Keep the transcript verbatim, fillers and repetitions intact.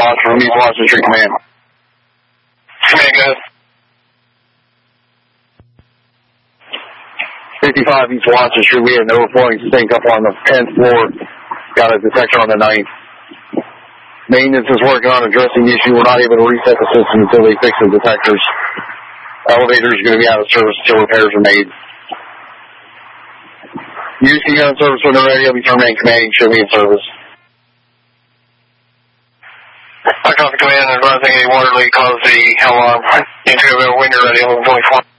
response from East Washington Street Command. Command, go ahead. fifty-five East Washington Street, we had an overflowing stink up on the tenth floor. Got a detector on the ninth. Maintenance is working on addressing the issue. We're not able to reset the system until they fix the detectors. Elevator is going to be out of service until repairs are made. U C gun service when they're ready. I'll be terminating commanding. Show me in service. I copy command. Advising a water leak caused the alarm. Into a window ready. eleven twenty-four.